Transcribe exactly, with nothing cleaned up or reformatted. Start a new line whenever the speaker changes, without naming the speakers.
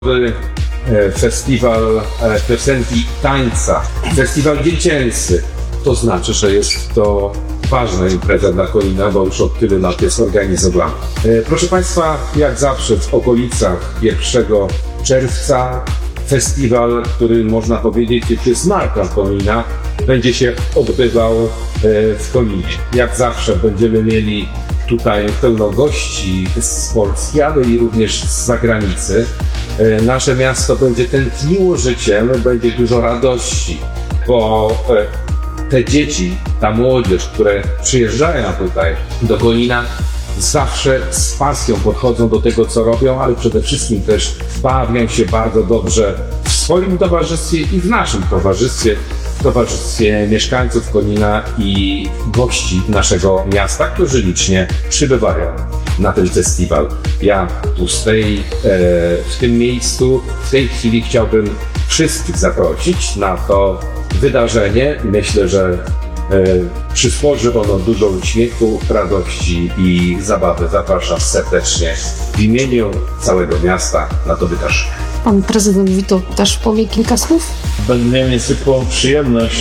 Festiwal piosenki i tańca, festiwal dziecięcy. To znaczy, że jest to ważna impreza dla Konina, bo już od tylu lat jest organizowana. Proszę Państwa, jak zawsze w okolicach pierwszego czerwca festiwal, który można powiedzieć jest marką Konina, będzie się odbywał w Koninie. Jak zawsze będziemy mieli tutaj pełno gości z Polski, ale i również z zagranicy. Nasze miasto będzie tętniło życiem, będzie dużo radości, bo te dzieci, ta młodzież, które przyjeżdżają tutaj do Konina, zawsze z pasją podchodzą do tego, co robią, ale przede wszystkim też bawią się bardzo dobrze w swoim towarzystwie i w naszym towarzystwie, w towarzystwie mieszkańców Konina i gości naszego miasta, którzy licznie przybywają na ten festiwal. Ja tu z tej, w tym miejscu, w tej chwili chciałbym wszystkich zaprosić na to wydarzenie. Myślę, że przysporzy ono dużo śmiechu, radości i zabawy. Zapraszam serdecznie w imieniu całego miasta na to wydarzenie.
Pan prezydent Witold też powie kilka słów?
Będę miał niezwykłą przyjemność